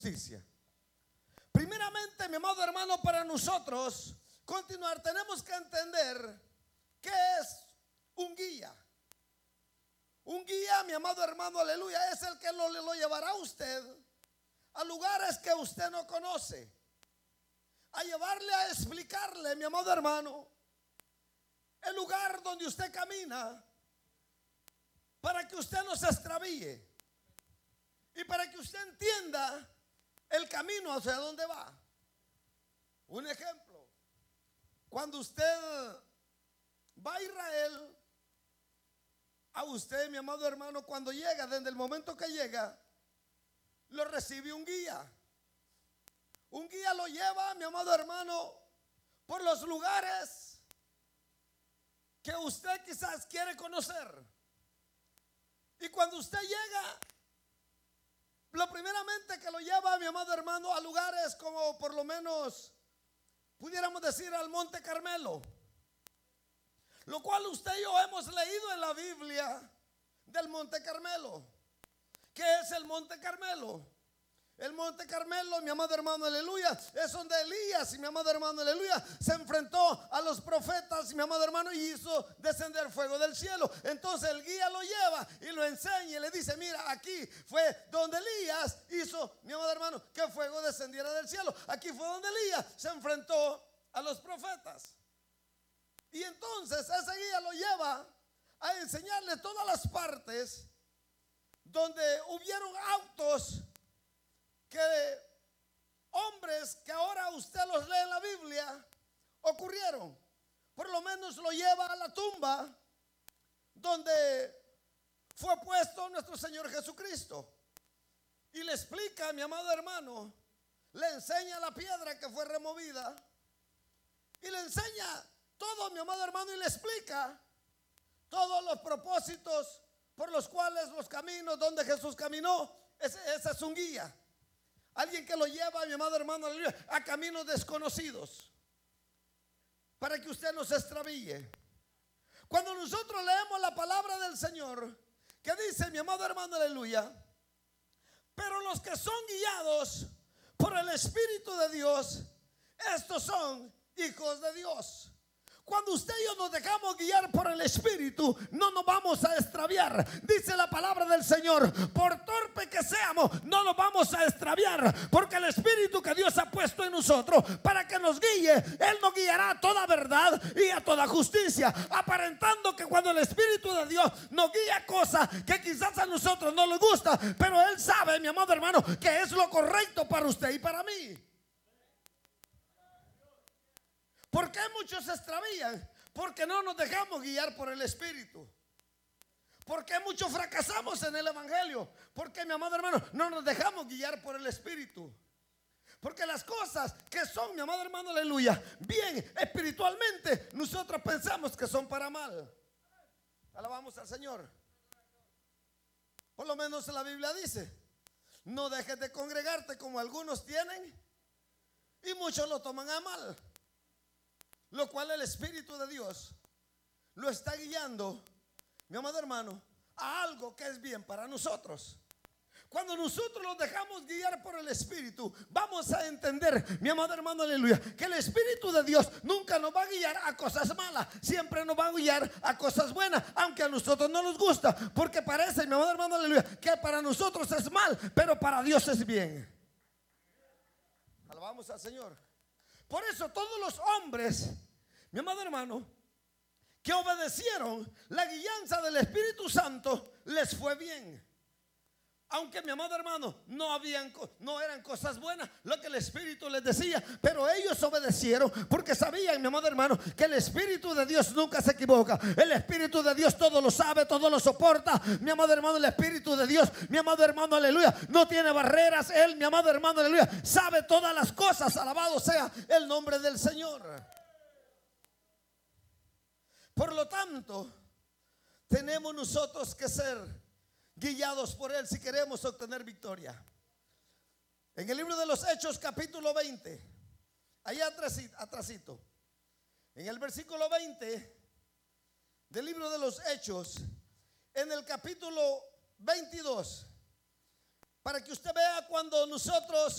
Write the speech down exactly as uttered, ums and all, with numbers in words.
justicia. Primeramente, mi amado hermano, para nosotros continuar tenemos que entender qué es un guía. Un guía, mi amado hermano, aleluya, es el que lo, lo llevará a usted a lugares que usted no conoce, a llevarle a explicarle, mi amado hermano, el lugar donde usted camina, para que usted no se extravíe y para que usted entienda el camino hacia dónde va. Un ejemplo: cuando usted va a Israel, a usted, mi amado hermano, cuando llega, desde el momento que llega, lo recibe un guía. Un guía lo lleva, mi amado hermano, por los lugares que usted quizás quiere conocer. Y cuando usted llega, lo primeramente que lo lleva, mi amado hermano, a lugares como, por lo menos pudiéramos decir, al Monte Carmelo, lo cual usted y yo hemos leído en la Biblia del Monte Carmelo. ¿Qué es el Monte Carmelo? El Monte Carmelo, mi amado hermano, aleluya, es donde Elías, y mi amado hermano, aleluya, se enfrentó a los profetas, mi amado hermano, y hizo descender fuego del cielo. Entonces el guía lo lleva y lo enseña y le dice: mira, aquí fue donde Elías hizo, mi amado hermano, que fuego descendiera del cielo. Aquí fue donde Elías se enfrentó a los profetas. Y entonces ese guía lo lleva a enseñarle todas las partes donde hubieron autos que hombres que ahora usted los lee en la Biblia ocurrieron. Por lo menos lo lleva a la tumba donde fue puesto nuestro Señor Jesucristo y le explica, mi amado hermano, le enseña la piedra que fue removida y le enseña todo, mi amado hermano, y le explica todos los propósitos por los cuales los caminos donde Jesús caminó. Ese, ese es un guía. Alguien que lo lleva, mi amado hermano, a caminos desconocidos, para que usted no se extravíe. Cuando nosotros leemos la palabra del Señor, que dice, mi amado hermano, aleluya, pero los que son guiados por el Espíritu de Dios, estos son hijos de Dios. Cuando usted y yo nos dejamos guiar por el Espíritu, no nos vamos a extraviar. Dice la palabra del Señor: por torpe que seamos, no nos vamos a extraviar, porque el Espíritu que Dios ha puesto en nosotros para que nos guíe, Él nos guiará a toda verdad y a toda justicia, aparentando que cuando el Espíritu de Dios nos guía cosas que quizás a nosotros no nos gusta, pero Él sabe, mi amado hermano, que es lo correcto para usted y para mí. ¿Por qué muchos se extravían? Porque no nos dejamos guiar por el Espíritu. ¿Por qué muchos fracasamos en el Evangelio? Porque, mi amado hermano, no nos dejamos guiar por el Espíritu. Porque las cosas que son, mi amado hermano, aleluya, bien espiritualmente, nosotros pensamos que son para mal. Alabamos al Señor. Por lo menos la Biblia dice: no dejes de congregarte como algunos tienen y muchos lo toman a mal. Lo cual el Espíritu de Dios lo está guiando, mi amado hermano, a algo que es bien para nosotros. Cuando nosotros nos dejamos guiar por el Espíritu, vamos a entender, mi amado hermano, aleluya, que el Espíritu de Dios nunca nos va a guiar a cosas malas, siempre nos va a guiar a cosas buenas, aunque a nosotros no nos gusta, porque parece, mi amado hermano, aleluya, que para nosotros es mal, pero para Dios es bien. Alabamos al Señor. Por eso todos los hombres, mi amado hermano, que obedecieron la guianza del Espíritu Santo, les fue bien. Aunque, mi amado hermano, no habían, no eran cosas buenas lo que el Espíritu les decía, pero ellos obedecieron porque sabían, mi amado hermano, que el Espíritu de Dios nunca se equivoca. El Espíritu de Dios todo lo sabe, todo lo soporta. Mi amado hermano, el Espíritu de Dios, mi amado hermano, aleluya, no tiene barreras. Él, mi amado hermano, aleluya, sabe todas las cosas. Alabado sea el nombre del Señor. Por lo tanto, tenemos nosotros que ser guiados por Él si queremos obtener victoria. En el libro de los Hechos, capítulo veinte, allá atrásito, en el versículo veinte del libro de los Hechos, en el capítulo veintidós, para que usted vea cuando nosotros